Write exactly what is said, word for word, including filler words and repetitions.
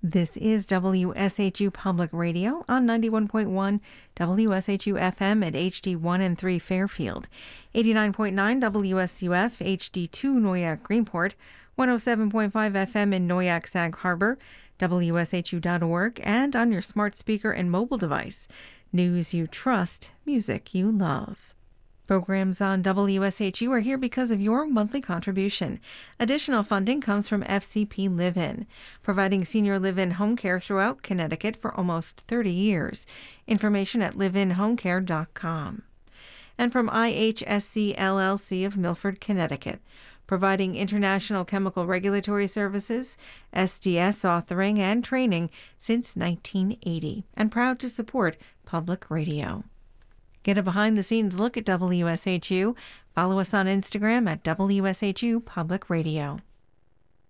This is W S H U Public Radio on ninety-one point one W S H U F M at H D one and three Fairfield, eighty-nine point nine W S U F H D two Noyak Greenport, one oh seven point five F M in Noyak Sag Harbor, W S H U dot org, and on your smart speaker and mobile device. News you trust, music you love. Programs on W S H U are here because of your monthly contribution. Additional funding comes from F C P Live-In, providing senior live-in home care throughout Connecticut for almost thirty years. Information at live in home care dot com. And from I H S C L L C of Milford, Connecticut, providing international chemical regulatory services, S D S authoring, and training since nineteen eighty, and proud to support public radio. Get a behind-the-scenes look at W S H U. Follow us on Instagram at W S H U Public Radio.